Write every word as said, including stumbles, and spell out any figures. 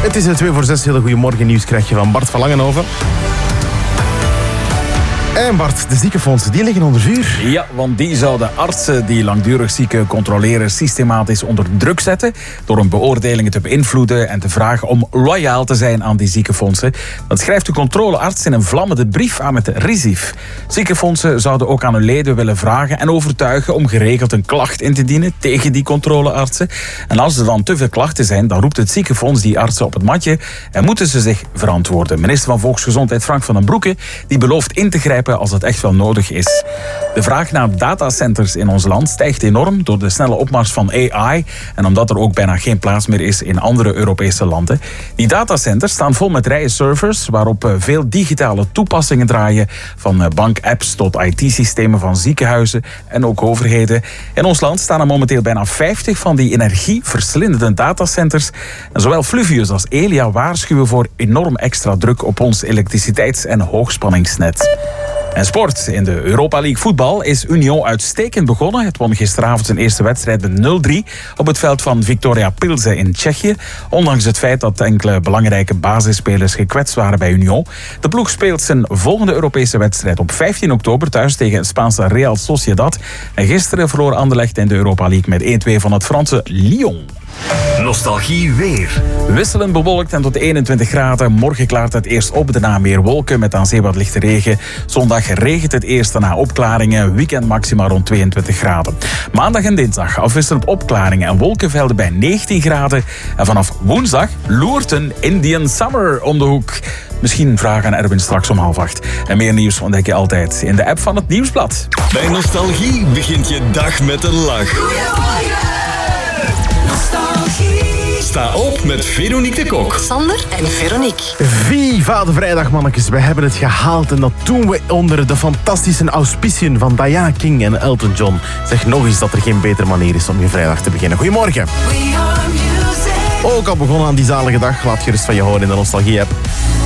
Het is twee voor zes. Hele goedemorgen. Nieuws krijg je van Bart van Langenhoven. En Bart, de ziekenfondsen, die liggen onder vuur. Ja, want die zouden artsen die langdurig zieken controleren systematisch onder druk zetten door hun beoordelingen te beïnvloeden en te vragen om loyaal te zijn aan die ziekenfondsen. Dat schrijft de controlearts in een vlammende brief aan het RISIF. Ziekenfondsen zouden ook aan hun leden willen vragen en overtuigen om geregeld een klacht in te dienen tegen die controleartsen. En als er dan te veel klachten zijn, dan roept het ziekenfonds die artsen op het matje en moeten ze zich verantwoorden. Minister van Volksgezondheid Frank van den Broeke die belooft in te grijpen als het echt wel nodig is. De vraag naar datacenters in ons land stijgt enorm door de snelle opmars van A I en omdat er ook bijna geen plaats meer is in andere Europese landen. Die datacenters staan vol met rijen servers waarop veel digitale toepassingen draaien, van bankapps tot I T-systemen van ziekenhuizen en ook overheden. In ons land staan er momenteel bijna vijftig van die energieverslindende datacenters. En zowel Fluvius als Elia waarschuwen voor enorm extra druk op ons elektriciteits- en hoogspanningsnet. En sport. In de Europa League voetbal is Union uitstekend begonnen. Het won gisteravond zijn eerste wedstrijd met nul drie op het veld van Viktoria Pilze in Tsjechië. Ondanks het feit dat enkele belangrijke basisspelers gekwetst waren bij Union. De ploeg speelt zijn volgende Europese wedstrijd op vijftien oktober thuis tegen het Spaanse Real Sociedad. En gisteren verloor Anderlecht in de Europa League met één twee van het Franse Lyon. Nostalgie weer. Wisselend bewolkt en tot eenentwintig graden. Morgen klaart het eerst op, daarna meer wolken met aan zee wat lichte regen. Zondag regent het eerst, daarna opklaringen. Weekend maxima rond tweeëntwintig graden. Maandag en dinsdag afwisselend opklaringen en wolkenvelden bij negentien graden. En vanaf woensdag loert een Indian Summer om de hoek. Misschien vragen aan Erwin straks om half acht. En meer nieuws ontdek je altijd in de app van het Nieuwsblad. Bij Nostalgie begint je dag met een lach. Sta op met Veronique de Kok. Sander en Veronique. Viva de vrijdag, mannetjes. We hebben het gehaald en dat doen we onder de fantastische auspiciën van Diana King en Elton John. Zeg nog eens dat er geen betere manier is om je vrijdag te beginnen. Goedemorgen. Ook al begonnen aan die zalige dag, laat gerust van je horen in de Nostalgie-app.